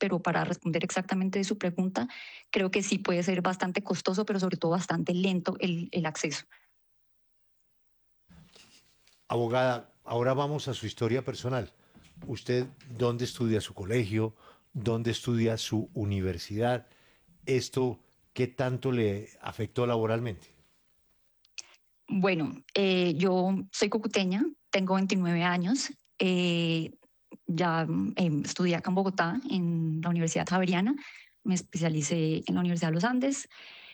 pero para responder exactamente de su pregunta, creo que sí puede ser bastante costoso, pero sobre todo bastante lento el acceso. Abogada, ahora vamos a su historia personal. ¿Usted dónde estudia su colegio? ¿Dónde estudia su universidad? ¿Esto qué tanto le afectó laboralmente? Bueno, yo soy cucuteña, tengo 29 años, ya estudié acá en Bogotá, en la Universidad Javeriana, me especialicé en la Universidad de los Andes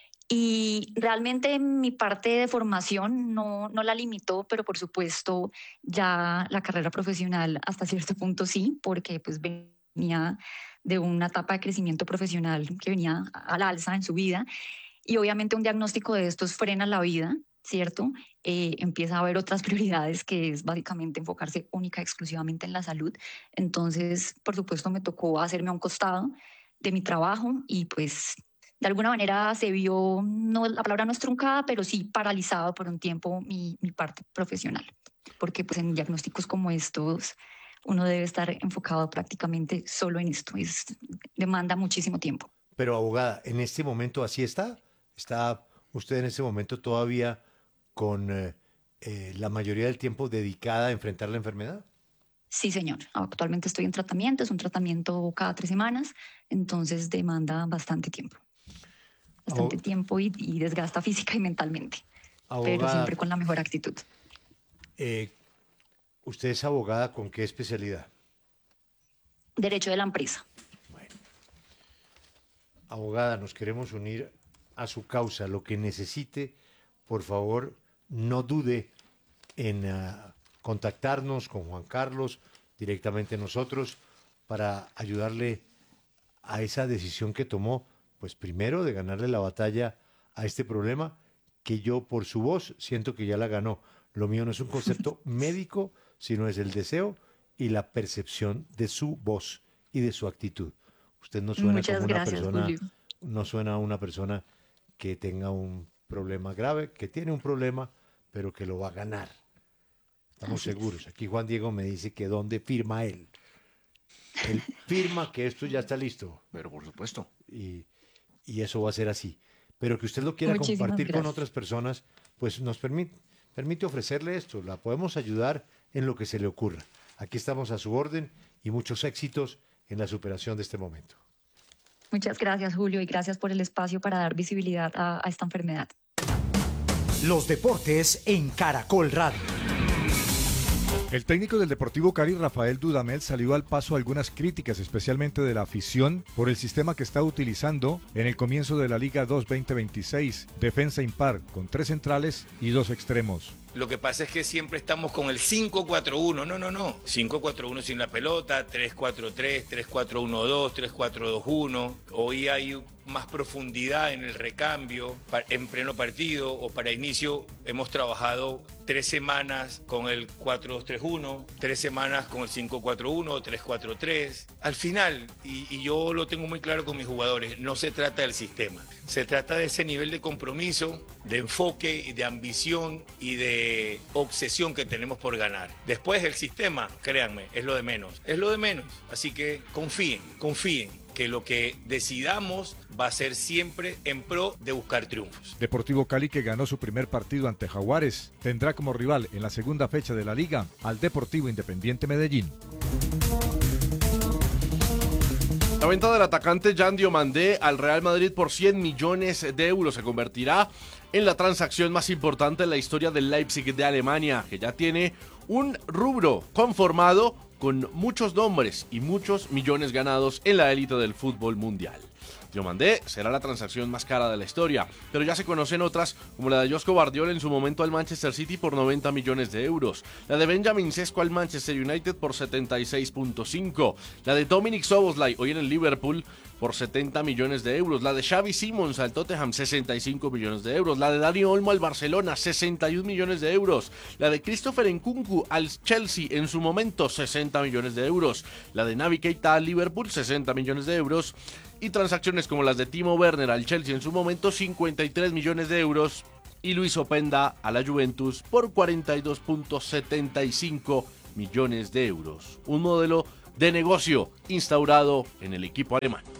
y realmente mi parte de formación no la limitó, pero por supuesto ya la carrera profesional hasta cierto punto sí, porque pues venía de una etapa de crecimiento profesional que venía al alza en su vida y obviamente un diagnóstico de estos frena la vida, ¿cierto? Empieza a haber otras prioridades que es básicamente enfocarse única y exclusivamente en la salud. Entonces, por supuesto, me tocó hacerme a un costado de mi trabajo y pues de alguna manera se vio, no, la palabra no es truncada, pero sí paralizado por un tiempo mi parte profesional, porque pues en diagnósticos como estos uno debe estar enfocado prácticamente solo en esto, demanda muchísimo tiempo. Pero abogada, ¿en este momento así está? ¿Está usted en este momento todavía con la mayoría del tiempo dedicada a enfrentar la enfermedad? Sí, señor. Actualmente estoy en tratamiento, es un tratamiento cada 3 semanas, entonces demanda bastante Abo- tiempo y desgasta física y mentalmente, pero siempre Abogada, con la mejor actitud. eh, ¿usted es abogada con qué especialidad? Derecho de la empresa. Bueno, abogada, nos queremos unir a su causa. Lo que necesite, por favor, no dude en contactarnos con Juan Carlos, directamente nosotros, para ayudarle a esa decisión que tomó, pues primero de ganarle la batalla a este problema, que yo por su voz siento que ya la ganó. Lo mío no es un concepto médico, sino es el deseo y la percepción de su voz y de su actitud. Usted no suena como Muchas una gracias, persona, Julio. no suena a una persona que tenga un problema grave, que tiene un problema, pero que lo va a ganar. Estamos Así es. seguros. Aquí Juan Diego me dice que dónde firma él. Él firma que esto ya está listo. Pero por supuesto. Y, y eso va a ser así. Pero que usted lo quiera Muchísimas compartir con gracias. otras personas, pues nos permite ofrecerle esto. La podemos ayudar en lo que se le ocurra. Aquí estamos a su orden y muchos éxitos en la superación de este momento. Muchas gracias, Julio, y gracias por el espacio para dar visibilidad a esta enfermedad. Los deportes en Caracol Radio. El técnico del Deportivo Cali, Rafael Dudamel, salió al paso algunas críticas, especialmente de la afición, por el sistema que está utilizando en el comienzo de la Liga 2 2026, defensa impar, con 3 centrales y 2 extremos. Lo que pasa es que siempre estamos con el 5-4-1. No. 5-4-1 sin la pelota, 3-4-3, 3-4-1-2, 3-4-2-1. Hoy hay más profundidad en el recambio en pleno partido o para inicio. Hemos trabajado 3 semanas con el 4-2-3-1, 3 semanas con el 5-4-1, 3-4-3. Al final, y yo lo tengo muy claro con mis jugadores, no se trata del sistema. Se trata de ese nivel de compromiso, de enfoque y de ambición y de obsesión que tenemos por ganar. Después el sistema, créanme, es lo de menos. Es lo de menos. Así que confíen que lo que decidamos va a ser siempre en pro de buscar triunfos. Deportivo Cali, que ganó su primer partido ante Jaguares, tendrá como rival en la segunda fecha de la Liga al Deportivo Independiente Medellín. La venta del atacante Jan Diomandé al Real Madrid por 100 millones de euros se convertirá en la transacción más importante en la historia del Leipzig de Alemania, que ya tiene un rubro conformado con muchos nombres y muchos millones ganados en la élite del fútbol mundial. Diomandé será la transacción más cara de la historia, pero ya se conocen otras como la de Josko Gvardiol en su momento al Manchester City por 90 millones de euros, la de Benjamin Sesko al Manchester United por 76.5, la de Dominic Szoboszlai hoy en el Liverpool por 70 millones de euros, la de Xavi Simons al Tottenham 65 millones de euros, la de Dani Olmo al Barcelona 61 millones de euros, la de Christopher Nkunku al Chelsea en su momento 60 millones de euros, la de Naby Keita al Liverpool 60 millones de euros y transacciones como las de Timo Werner al Chelsea en su momento 53 millones de euros y Luis Openda a la Juventus por 42.75 millones de euros. Un modelo de negocio instaurado en el equipo alemán.